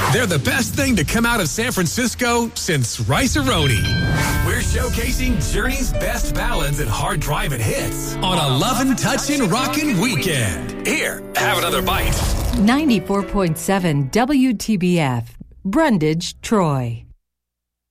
They're the best thing to come out of San Francisco since Rice-A-Roni. We're showcasing Journey's best ballads and hard driving hits on a Lovin' Touchin' Rockin' Weekend. Here, have another bite. 94.7 WTBF, Brundage, Troy.